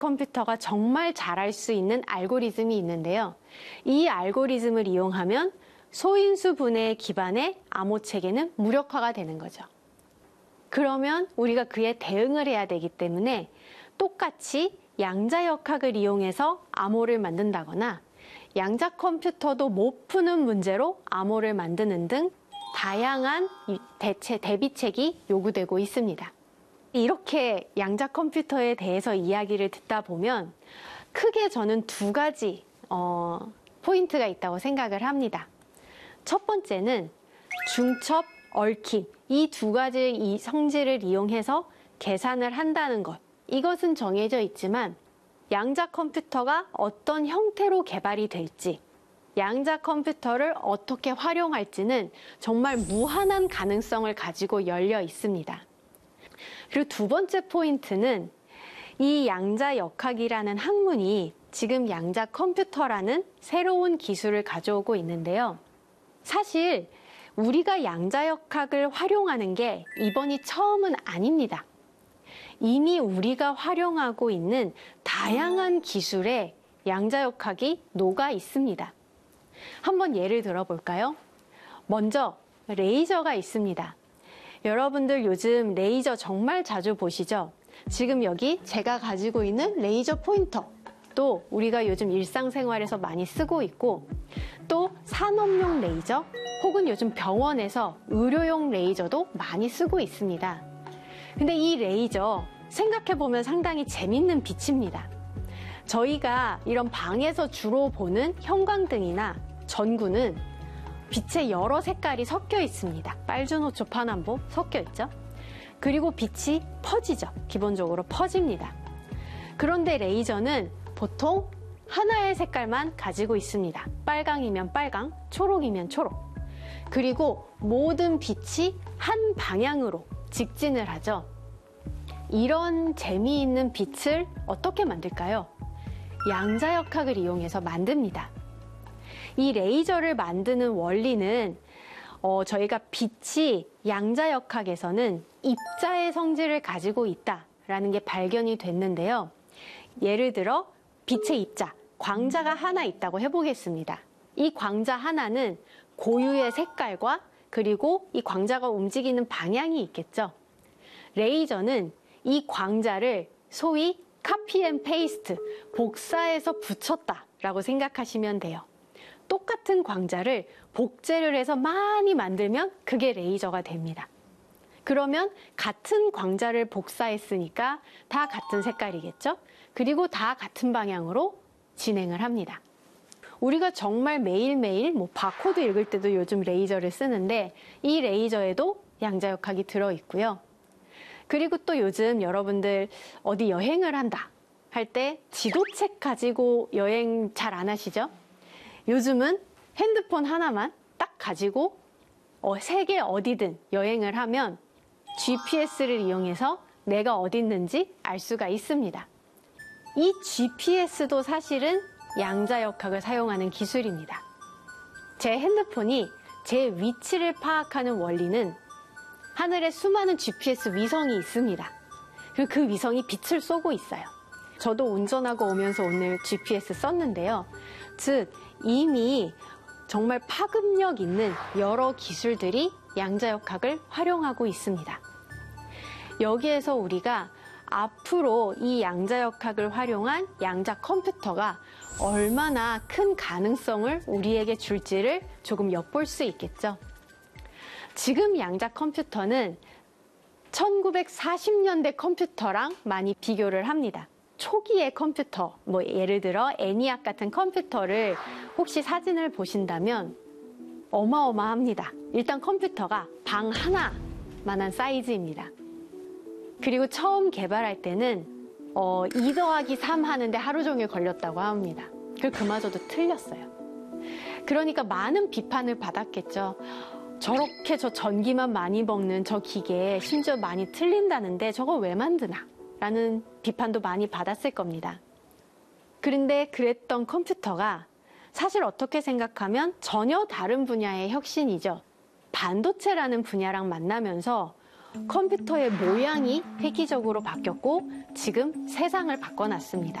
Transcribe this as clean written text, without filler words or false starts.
컴퓨터가 정말 잘할 수 있는 알고리즘이 있는데요. 이 알고리즘을 이용하면 소인수 분해 기반의 암호 체계는 무력화가 되는 거죠. 그러면 우리가 그에 대응을 해야 되기 때문에 똑같이 양자역학을 이용해서 암호를 만든다거나 양자 컴퓨터도 못 푸는 문제로 암호를 만드는 등 다양한 대비책이 요구되고 있습니다. 이렇게 양자 컴퓨터에 대해서 이야기를 듣다 보면 크게 저는 두 가지 포인트가 있다고 생각을 합니다. 첫 번째는 중첩, 얽힘 이 두 가지 이 성질을 이용해서 계산을 한다는 것. 이것은 정해져 있지만 양자 컴퓨터가 어떤 형태로 개발이 될지, 양자 컴퓨터를 어떻게 활용할지는 정말 무한한 가능성을 가지고 열려 있습니다. 그리고 두 번째 포인트는 이 양자역학이라는 학문이 지금 양자 컴퓨터라는 새로운 기술을 가져오고 있는데요. 사실 우리가 양자역학을 활용하는 게 이번이 처음은 아닙니다. 이미 우리가 활용하고 있는 다양한 기술에 양자역학이 녹아 있습니다. 한번 예를 들어볼까요? 먼저 레이저가 있습니다. 여러분들 요즘 레이저 정말 자주 보시죠? 지금 여기 제가 가지고 있는 레이저 포인터 또 우리가 요즘 일상생활에서 많이 쓰고 있고 또 산업용 레이저 혹은 요즘 병원에서 의료용 레이저도 많이 쓰고 있습니다. 근데 이 레이저 생각해보면 상당히 재밌는 빛입니다. 저희가 이런 방에서 주로 보는 형광등이나 전구는 빛의 여러 색깔이 섞여 있습니다. 빨주노초 파남보 섞여 있죠. 그리고 빛이 퍼지죠. 기본적으로 퍼집니다. 그런데 레이저는 보통 하나의 색깔만 가지고 있습니다. 빨강이면 빨강, 초록이면 초록. 그리고 모든 빛이 한 방향으로 직진을 하죠. 이런 재미있는 빛을 어떻게 만들까요? 양자역학을 이용해서 만듭니다. 이 레이저를 만드는 원리는 저희가 빛이 양자역학에서는 입자의 성질을 가지고 있다라는 게 발견이 됐는데요. 예를 들어 빛의 입자, 광자가 하나 있다고 해보겠습니다. 이 광자 하나는 고유의 색깔과 그리고 이 광자가 움직이는 방향이 있겠죠. 레이저는 이 광자를 소위 카피 앤 페이스트, 복사해서 붙였다라고 생각하시면 돼요. 똑같은 광자를 복제를 해서 많이 만들면 그게 레이저가 됩니다. 그러면 같은 광자를 복사했으니까 다 같은 색깔이겠죠? 그리고 다 같은 방향으로 진행을 합니다. 우리가 정말 매일매일 바코드 읽을 때도 요즘 레이저를 쓰는데 이 레이저에도 양자역학이 들어있고요. 그리고 또 요즘 여러분들 어디 여행을 한다 할 때 지도책 가지고 여행 잘 안 하시죠? 요즘은 핸드폰 하나만 딱 가지고 세계 어디든 여행을 하면 GPS를 이용해서 내가 어디 있는지 알 수가 있습니다. 이 GPS도 사실은 양자역학을 사용하는 기술입니다. 제 핸드폰이 제 위치를 파악하는 원리는 하늘에 수많은 GPS 위성이 있습니다. 그리고 그 위성이 빛을 쏘고 있어요. 저도 운전하고 오면서 오늘 GPS 썼는데요. 즉 이미 정말 파급력 있는 여러 기술들이 양자역학을 활용하고 있습니다. 여기에서 우리가 앞으로 이 양자역학을 활용한 양자 컴퓨터가 얼마나 큰 가능성을 우리에게 줄지를 조금 엿볼 수 있겠죠. 지금 양자 컴퓨터는 1940년대 컴퓨터랑 많이 비교를 합니다. 초기의 컴퓨터, 예를 들어 애니악 같은 컴퓨터를 혹시 사진을 보신다면 어마어마합니다. 일단 컴퓨터가 방 하나만한 사이즈입니다. 그리고 처음 개발할 때는 2 더하기 3 하는데 하루 종일 걸렸다고 합니다. 그마저도 틀렸어요. 그러니까 많은 비판을 받았겠죠. 저렇게 저 전기만 많이 먹는 저 기계 심지어 많이 틀린다는데 저걸 왜 만드나? 라는 비판도 많이 받았을 겁니다. 그런데 그랬던 컴퓨터가 사실 어떻게 생각하면 전혀 다른 분야의 혁신이죠. 반도체라는 분야랑 만나면서 컴퓨터의 모양이 획기적으로 바뀌었고 지금 세상을 바꿔놨습니다.